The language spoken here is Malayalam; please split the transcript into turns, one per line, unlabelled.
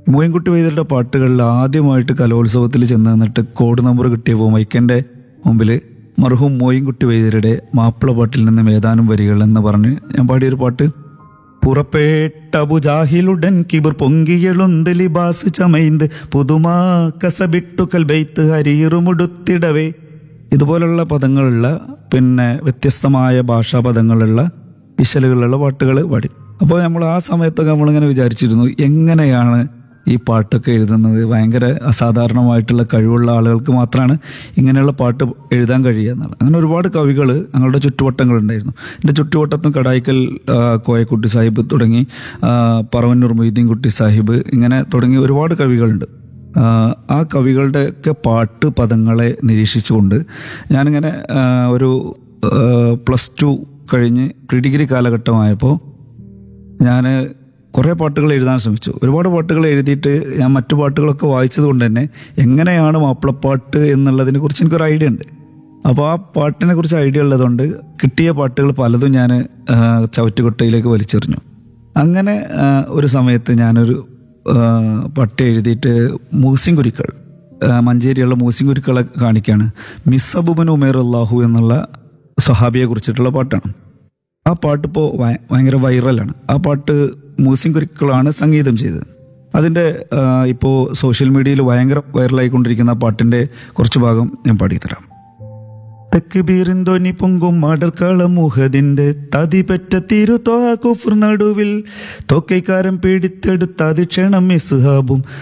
മോയിൻകുട്ടി വൈദ്യരുടെ പാട്ടുകളിൽ ആദ്യമായിട്ട് കലോത്സവത്തിൽ ചെന്ന് നിന്നിട്ട് കോഡ് നമ്പർ കിട്ടിയപ്പോൾ മൈക്കൻ്റെ മുമ്പിൽ മർഹൂം മോയിൻകുട്ടി വൈദ്യരുടെ മാപ്പിള പാട്ടിൽ നിന്നും ഏതാനും വരികൾ എന്ന് പറഞ്ഞ് ഞാൻ പാടിയൊരു പാട്ട്. പുറപ്പെട്ട ബുജാഹിലുടൻ കിബർ പൊങ്കിയെളുന്ത് ലിബാസ് ചമൈന്ത് പുതുമാ കസബിട്ടുക്കൽ ബെയ്ത്ത് ഹരീറുമുടുത്തിടവേ. ഇതുപോലുള്ള പദങ്ങളുള്ള പിന്നെ വ്യത്യസ്തമായ ഭാഷാ പദങ്ങളുള്ള വിശലുകളുള്ള പാട്ടുകൾ പാടി. അപ്പോൾ നമ്മൾ ആ സമയത്തൊക്കെ നമ്മളിങ്ങനെ വിചാരിച്ചിരുന്നു, എങ്ങനെയാണ് ഈ പാട്ടൊക്കെ എഴുതുന്നത്? ഭയങ്കര അസാധാരണമായിട്ടുള്ള കഴിവുള്ള ആളുകൾക്ക് മാത്രമാണ് ഇങ്ങനെയുള്ള പാട്ട് എഴുതാൻ കഴിയുക എന്നുള്ളത്. അങ്ങനെ ഒരുപാട് കവികൾ ഞങ്ങളുടെ ചുറ്റുവട്ടങ്ങളുണ്ടായിരുന്നു. എൻ്റെ ചുറ്റുവട്ടത്തും കടായിക്കൽ കോയക്കുട്ടി സാഹിബ് തുടങ്ങി പറവന്നൂർ മൊയ്തീൻ കുട്ടി സാഹിബ് ഇങ്ങനെ തുടങ്ങി ഒരുപാട് കവികളുണ്ട്. ആ കവികളുടെയൊക്കെ പാട്ട് പദങ്ങളെ നിരീക്ഷിച്ചുകൊണ്ട് ഞാനിങ്ങനെ ഒരു +2 കഴിഞ്ഞ് പ്രീ ഡിഗ്രി കാലഘട്ടമായപ്പോൾ ഞാൻ കുറേ പാട്ടുകൾ എഴുതാൻ ശ്രമിച്ചു. ഒരുപാട് പാട്ടുകൾ എഴുതിയിട്ട് ഞാൻ മറ്റു പാട്ടുകളൊക്കെ വായിച്ചത് കൊണ്ട് തന്നെ എങ്ങനെയാണ് മാപ്പിളപ്പാട്ട് എന്നുള്ളതിനെ കുറിച്ച് എനിക്കൊരു ഐഡിയ ഉണ്ട്. അപ്പോൾ ആ പാട്ടിനെ കുറിച്ച് ഐഡിയ ഉള്ളതുകൊണ്ട് കിട്ടിയ പാട്ടുകൾ പലതും ഞാൻ ചവറ്റുകൊട്ടയിലേക്ക് വലിച്ചെറിഞ്ഞു. അങ്ങനെ ഒരു സമയത്ത് ഞാനൊരു പാട്ട് എഴുതിയിട്ട് മൂസിൻ കുരുക്കൾ, മഞ്ചേരിയുള്ള മൂസിൻ കുരുക്കളെ കാണിക്കുകയാണ്. മിസ്സബുബൻ ഉമേർ അള്ളാഹു എന്നുള്ള സ്വഹാബിയെ കുറിച്ചിട്ടുള്ള പാട്ടാണ്. ആ പാട്ടിപ്പോൾ ഭയങ്കര വൈറലാണ്. ആ പാട്ട് മൂസിൻ കുരുക്കളാണ് സംഗീതം ചെയ്തത്. അതിൻ്റെ ഇപ്പോൾ സോഷ്യൽ മീഡിയയിൽ ഭയങ്കര വൈറലായിക്കൊണ്ടിരിക്കുന്ന ആ പാട്ടിൻ്റെ കുറച്ച് ഭാഗം ഞാൻ പാടിത്തരാം. തെക്കുബീറിൻ ധ്വനി പൊങ്കും മടർക്കളം മുഹദിന്റെ തതിപെറ്റ തിരുത്വാ കുഫർ നടുവിൽ തൊക്കൈക്കാരൻ പിടിത്തെടുത്ത അതിക്ഷണം ഇസ്ഹാബും